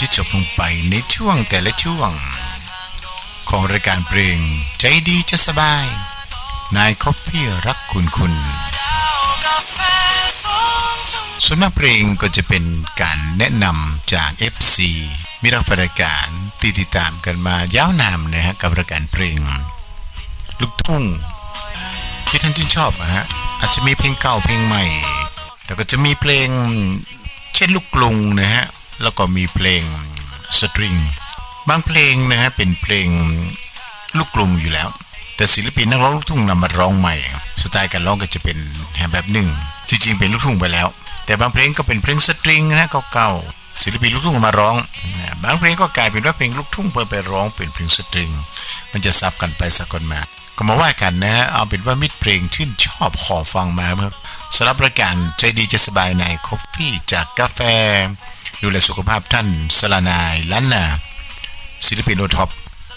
ที่จบลงไปในช่วงแต่ละช่วงของรายการเพลงใจดีจะสบายนายคอฟฟี่รักคุณส่วนมากเพลงก็จะเป็นการแนะนำจาก FC มีรักรายการติดตามกันมายาวนานนะฮะกับรายการเพลงลูกทุ่งที่ท่านชื่นชอบนะฮะอาจจะมีเพลงเก่าเพลงใหม่แต่ก็จะมีเพลงเช่นลูกกรุงนะฮะแล้วก็มีเพลงสตริงบางเพลงนะฮะเป็นเพลงลูกกรุงอยู่แล้วแต่ศิลปินนักร้องลูกทุ่งนำมาร้องใหม่สไตล์การร้องก็จะเป็นแบบหนึ่งจริงๆเป็นลูกทุ่งไปแล้วแต่บางเพลงก็เป็นเพลงสตริงนะเก่าๆศิลปินลูกทุ่งมาร้องบางเพลงก็กลายเป็นว่าเพลงลูกทุ่งไปร้องเป็นเพลงสตริงมันจะซับกันไปสักคนมาก็มาว่ากันนะเอาเป็นว่ามิตรเพลงชื่นชอบขอฟังมาครับสำหรับรายการใจดีจะสบายในคอฟฟี่จากกาแฟดูแลสุขภาพท่านสลานายล้านนาศิลปินโอท็อป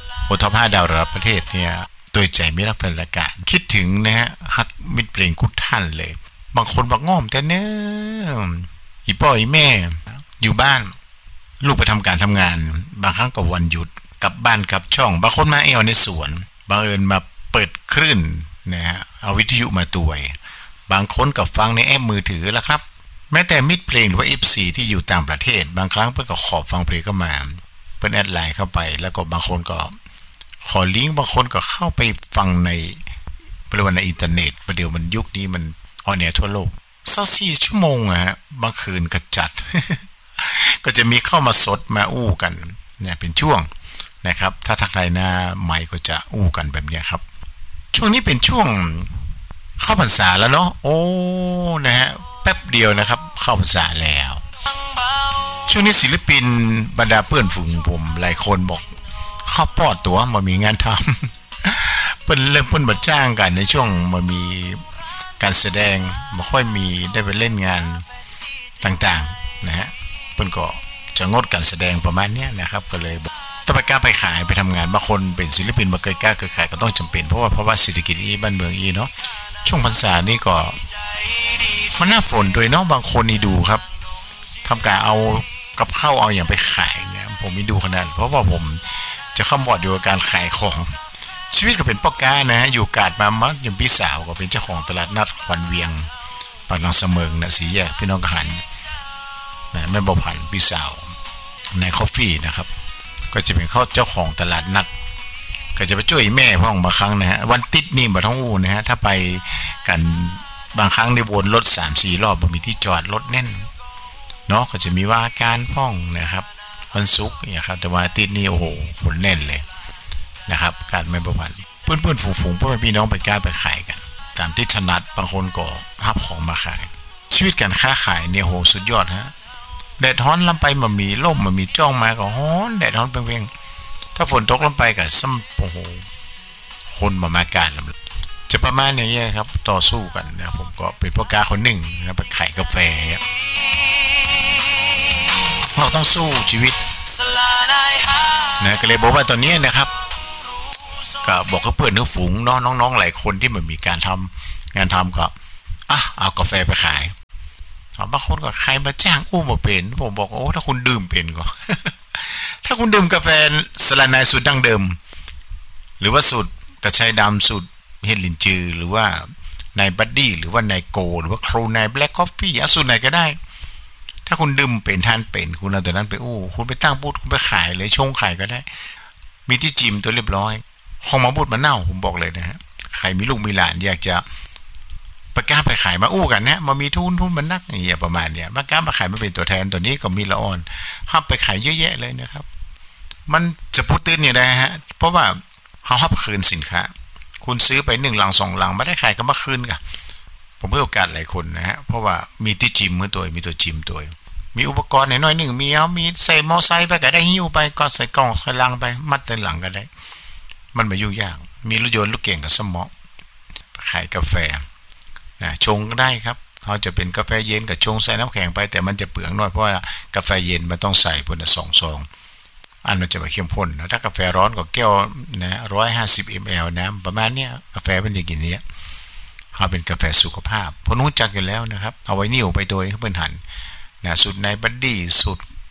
5 ดาวระดับประเทศเนี่ยโดยใจไม่รักแฟนรายการคิดถึงนะฮะฮักมิตรเพลงทุกท่านเลยบางคนบอกง่อมแต่เนื้ออีพ่ออีแม่อยู่บ้านลูกไปทำงานบางครั้งก็วันหยุดกลับบ้านกลับช่องบางคนมาในสวนบางเอิญมาเปิดคลื่นนะฮะเอาวิทยุมาตวยบางคนก็ฟังในแอปมือถือแล้วครับแม้แต่มิตรเพลงหรือว่า FC ที่อยู่ต่างประเทศบางครั้งเพิ่นก็ขอฟังเพลงเข้ามาเพิ่นแอดไลน์เข้าไปแล้วก็บางคนก็ขอลิงก์บางคนก็เข้าไปฟังในบริเวณในอินเทอร์เน็ตประเดี๋ยวมันยุคนี้มันออนแอร์ทั่วโลก24 ชั่วโมงฮะบางคืนก็จัด ก็จะมีเข้ามาสดมาอู้กันเนี่ยเป็นช่วงนะครับถ้าทักทายหน้าใหม่ก็จะอู้กันแบบนี้ครับช่วงนี้เป็นช่วงเข้าพรรษาแล้วเนาะโอ้นะฮะแป๊บเดียวนะครับเข้าพรรษาแล้วช่วงนี้ศิลปินบรรดาเพื่อนฝูงผมหลายคนบอกเข้าปอดตัวมามีงานทำเพิ่นเริ่มเพิ่นมาจ้างกันในช่วงมามีการแสดงไม่ค่อยมีได้ไปเล่นงานต่างๆนะฮะเพิ่นก็จะงดการแสดงประมาณนี้นะครับก็เลยต้องไปกล้าไปขายไปทำงานบางคนเป็นศิลปินมาเคยกล้าเคยขายก็ต้องจำเป็นเพราะว่าเศรษฐกิจบ้านเมืองเนาะช่วงพรรษานี่ก็มันหน้าฝนด้วยเนาะบางคนนี่ดูครับทำการเอากับข้าวเอาอย่างไปขายเนี่ยผมไม่ดูขนาดเพราะว่าผมจะเข้าหมดอยู่กับการขายของชีวิตก็เป็นพ่อค้านะฮะอยู่กาดมามัดอย่างพี่สาวก็เป็นเจ้าของตลาดนัดขวัญเวียงปากน้ำเสมิงนะสีแยกพี่น้องกหันนะแม่บ่ผันพี่สาวในคอฟฟี่นะครับก็จะเป็นเขาเจ้าของตลาดนัดก็จะไปช่วยแม่พ่องบางครั้งนะฮะวันติดนี่บ่ท้องอู่นะฮะถ้าไปกันบางครั้งได้วนรถ 3-4 รอบบ่มีที่จอดรถแน่นเนาะก็จะมีว่าการพ่องนะครับวันศุกร์เนี่ยครับแต่ว่าติดนี่โอ้โหคนแน่นเลยนะครับการไม่ประมาณเพื่อนๆฝูงๆพ่อแม่พี่น้องไปกล้าไปขายกันตามที่ถนัดบางคนก็หับของมาขายชีวิตการค้าขายเนี่ยโหสุดยอดฮะแดดร้อนลำไปมันมีร่มมันมีจ้องมาก็ร้อนแดดร้อนเปรี้ยงๆถ้าฝนตกลงไปก็ซ้ำโอ้โหคนมาการจะประมาณอย่างนี้ครับต่อสู้กันนะผมก็เป็นพ่อค้าคนหนึ่งนะไปขายกาแฟเราต้องสู้ชีวิตนะก็เลยบอกว่าตอนนี้นะครับก็บอกกับเพื่อนฝูงน้องๆหลายคนที่มันมีการทำงานทำก็เอากาแฟไปขายบางคนก็ใครมาจ้างอู้มาเป็นผมบอกโอ้ถ้าคุณดื่มเป็นก็ ถ้าคุณดื่มกาแฟสลานายสูตรดั้งเดิมหรือว่าสูตรกระชายดำสูตรเฮดลินจือหรือว่านายบัดดี้หรือว่านายโกหรือว่าครูนายแบล็คคอฟฟี่สูตรไหนก็ได้ถ้าคุณดื่มเป็นทานเป็นคุณเอาแต่นั้นไปคุณไปตั้งบูธคุณไปขายเลยชงขายก็ได้มีที่จิมตัวเรียบร้อยของมาบูธมาเน่าผมบอกเลยนะฮะใครมีลูกมีหลานอยากจะประกาศไปขายมากันนะมามีทุนมันนักอย่างเงี้ยประมาณเนี้ยประกาศมาขายมาเป็นตัวแทนตัวนี้ก็มีละอ่อนห้ามไปขายเยอะแยะเลยนะครับมันจะพูดตื้นเนี่ยนะฮะเพราะว่าเขาห้ามคืนสินค้าคุณซื้อไป1 ลัง 2 ลังไม่ได้ขายก็มาคืนกันผมเพื่อโอกาสหลายคนนะฮะเพราะว่ามีที่จิมมือตัวมีตัวจิมตัวมีอุปกรณ์น้อยๆหนึ่งมีใส่มอไซค์ไปก็ได้หิ้วไปก็ใส่กล่องใส่ลังไปมัดในหลังก็ได้มันไม่ยุ่งยากมีรถยนต์ลูกเก่งกับสมองขายกาแฟนะชงก็ได้ครับเขาจะเป็นกาแฟเย็นกับชงใส่น้ำแข็งไปแต่มันจะเปลืองน้อยเพราะว่ากาแฟเย็นมันต้องใส่พน2 ซองอันมันจะไปเข้มข้นถ้ากาแฟร้อนก็แก้วนะ150 ml น้ำประมาณเนี้ยกาแฟมันจะกินเนี้ยเขาเป็นกาแฟสุขภาพพอรู้จักกันแล้วนะครับเอาไว้นิ่วไปโดยเพื่อนหันนะสูตรนายบัดดี้สูตรครู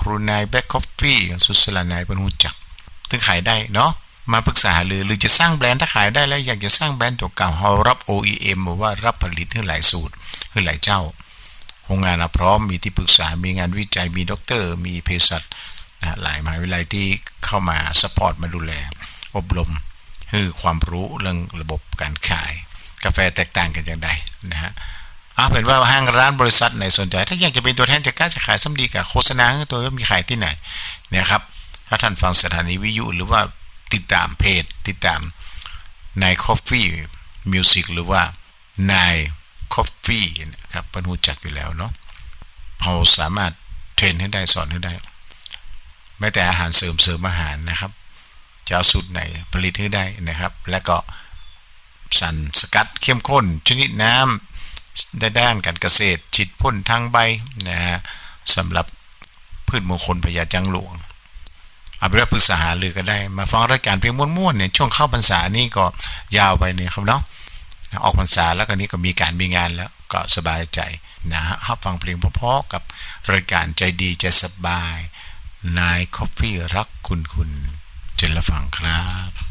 รูนายแบล็คคอฟฟี่สุดสลานายเป็นหูจักถึงขายได้เนาะมาปรึกษาหรือจะสร้างแบรนด์ถ้าขายได้แล้วอยากจะสร้างแบรนด์ตัวเก่าเรารับ OEM หรือว่ารับผลิตให้หลายสูตรให้หลายเจ้าโรงงานพร้อมมีที่ปรึกษามีงานวิจัยมีด็อกเตอร์มีเภสัชหลายมหาวิทยาลัยที่เข้ามาซัพพอร์ตมาดูแลอบรมให้ความรู้เรื่องระบบการขายกาแฟแตกต่างกันอย่างไรนะฮะเป็นว่าห้างร้านบริษัทไหนสนใจถ้าอยากจะเป็นตัวแทนจะกล้าจะขายซ้ำดีกับโฆษณาตัวมีขายที่ไหนเนี่ยครับถ้าท่านฟังสถานีวิทยุหรือว่าติดตามเพจติดตามนาย Coffee Music หรือว่านาย Coffee นะครับเป็นหูจักอยู่แล้วเนาะเราสามารถเทรนให้ได้สอนให้ได้แม้แต่อาหารเสริมอาหารนะครับจะเอาสูตรไหนผลิตให้ได้นะครับและก็สารสกัดเข้มข้นชนิดน้ำด้านการเกษตรฉีดพ่นทางใบนะฮะสำหรับพืชมงคลพญาจังหลวงเอาไปปรึกษาหารือกันได้มาฟังรายการเพลงม่วนๆเนี่ยช่วงเข้าพรรษานี่ก็ยาวไปเนี่ยครับเนาะออกพรรษาแล้วก็นี้ก็มีการมีงานแล้วก็สบายใจนะฮะฟังเพลงเพราะๆกับรายการใจดีใจสบายนาย Coffee รักคุณเจริญฟังครับ